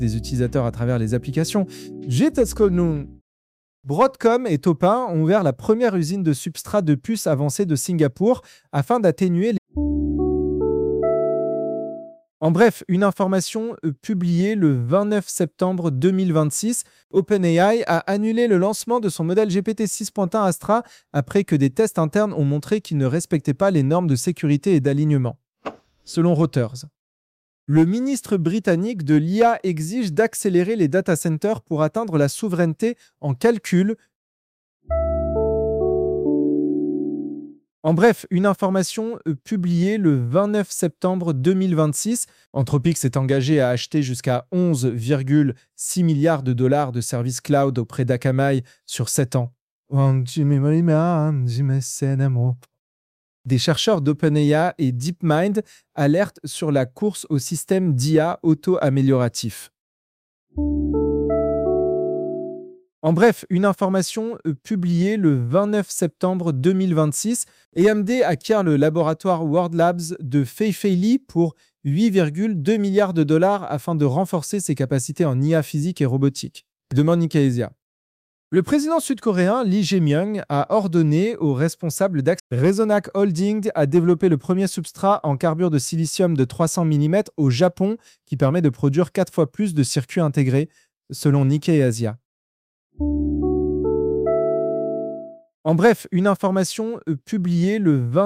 des utilisateurs à travers les applications. Broadcom et Topin ont ouvert la première usine de substrat de puces avancée de Singapour afin d'atténuer les... En bref, une information publiée le 29 septembre 2026, OpenAI a annulé le lancement de son modèle GPT 6.1 Astra après que des tests internes ont montré qu'il ne respectait pas les normes de sécurité et d'alignement. Selon Reuters, le ministre britannique de l'IA exige d'accélérer les data centers pour atteindre la souveraineté en calcul. En bref, une information publiée le 29 septembre 2026, Anthropic s'est engagé à acheter jusqu'à 11,6 milliards de dollars de services cloud auprès d'Akamai sur 7 ans. Des chercheurs d'OpenAI et DeepMind alertent sur la course au système d'IA auto-amélioratif. En bref, une information publiée le 29 septembre 2026, AMD acquiert le laboratoire World Labs de Fei Li pour 8,2 milliards de dollars afin de renforcer ses capacités en IA physique et robotique. Demande Nikkei Asia. Le président sud-coréen Lee Jae-myung a ordonné aux responsables d'Axe Resonac Holding à développer le premier substrat en carbure de silicium de 300 mm au Japon qui permet de produire 4 fois plus de circuits intégrés, selon Nikkei Asia. En bref, une information publiée le 20